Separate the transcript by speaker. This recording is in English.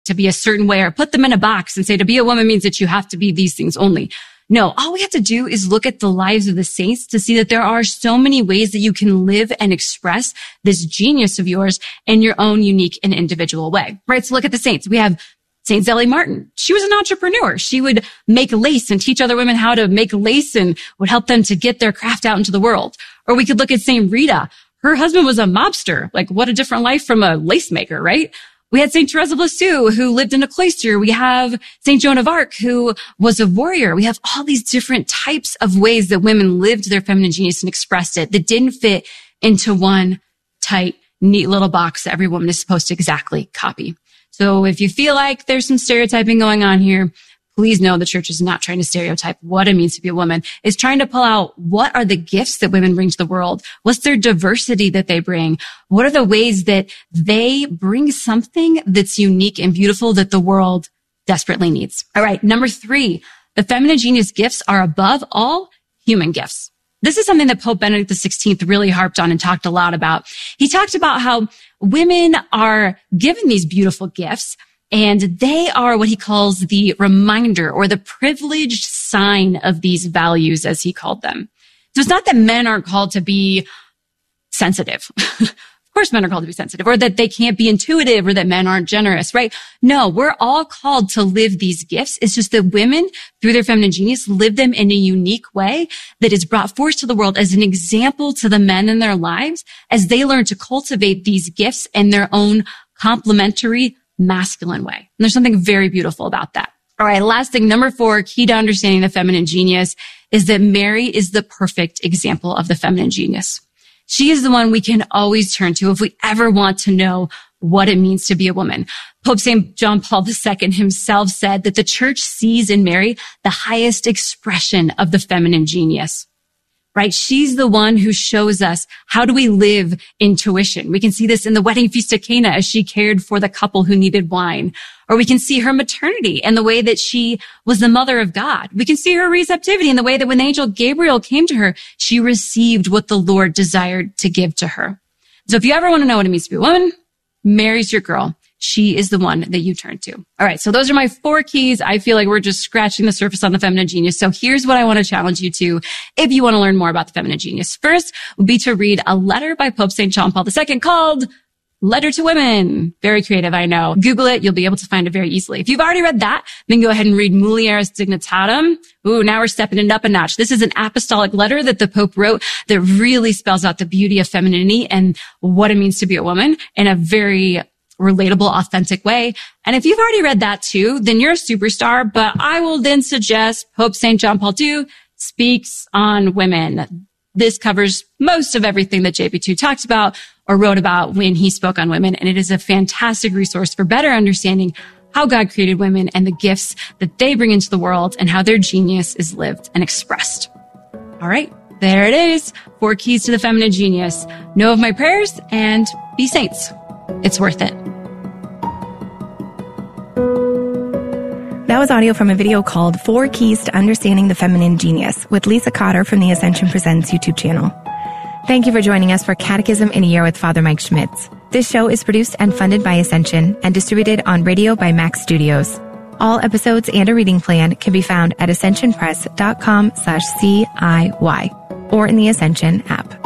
Speaker 1: to be a certain way or put them in a box and say to be a woman means that you have to be these things only. No, all we have to do is look at the lives of the saints to see that there are so many ways that you can live and express this genius of yours in your own unique and individual way, right? So look at the saints. We have Saint Zélie Martin. She was an entrepreneur. She would make lace and teach other women how to make lace and would help them to get their craft out into the world. Or we could look at Saint Rita. Her husband was a mobster. Like, what a different life from a lace maker, right? We had Saint Therese of Lisieux, who lived in a cloister. We have Saint Joan of Arc, who was a warrior. We have all these different types of ways that women lived their feminine genius and expressed it that didn't fit into one tight, neat little box that every woman is supposed to exactly copy. So if you feel like there's some stereotyping going on here, please know the church is not trying to stereotype what it means to be a woman. It's trying to pull out what are the gifts that women bring to the world? What's their diversity that they bring? What are the ways that they bring something that's unique and beautiful that the world desperately needs? All right. Number 3, the feminine genius gifts are above all human gifts. This is something that Pope Benedict XVI really harped on and talked a lot about. He talked about how women are given these beautiful gifts, and they are what he calls the reminder or the privileged sign of these values, as he called them. So it's not that men aren't called to be sensitive. Of course, men are called to be sensitive, or that they can't be intuitive, or that men aren't generous, right? No, we're all called to live these gifts. It's just that women, through their feminine genius, live them in a unique way that is brought forth to the world as an example to the men in their lives as they learn to cultivate these gifts in their own complementary masculine way. And there's something very beautiful about that. All right. Last thing, number 4, key to understanding the feminine genius is that Mary is the perfect example of the feminine genius. She is the one we can always turn to if we ever want to know what it means to be a woman. Pope St. John Paul II himself said that the church sees in Mary the highest expression of the feminine genius. Right? She's the one who shows us how do we live intuition. We can see this in the wedding feast at Cana as she cared for the couple who needed wine. Or we can see her maternity and the way that she was the mother of God. We can see her receptivity in the way that when the angel Gabriel came to her, she received what the Lord desired to give to her. So if you ever want to know what it means to be a woman, Mary's your girl. She is the one that you turn to. All right. So those are my 4 keys. I feel like we're just scratching the surface on the feminine genius. So here's what I want to challenge you to if you want to learn more about the feminine genius. First would be to read a letter by Pope St. John Paul II called Letter to Women. Very creative, I know. Google it. You'll be able to find it very easily. If you've already read that, then go ahead and read Mulieris Dignitatem. Ooh, now we're stepping it up a notch. This is an apostolic letter that the Pope wrote that really spells out the beauty of femininity and what it means to be a woman in a very relatable, authentic way. And if you've already read that too, then you're a superstar. But I will then suggest Pope St. John Paul II speaks on women. This covers most of everything that JP2 talked about or wrote about when he spoke on women. And it is a fantastic resource for better understanding how God created women and the gifts that they bring into the world and how their genius is lived and expressed. All right. There it is. 4 keys to the feminine genius. Know of my prayers and be saints. It's worth it.
Speaker 2: That was audio from a video called 4 Keys to Understanding the Feminine Genius with Lisa Cotter from the Ascension Presents YouTube channel. Thank you for joining us for Catechism in a Year with Father Mike Schmitz. This show is produced and funded by Ascension and distributed on radio by Max Studios. All episodes and a reading plan can be found at ascensionpress.com/CIY or in the Ascension app.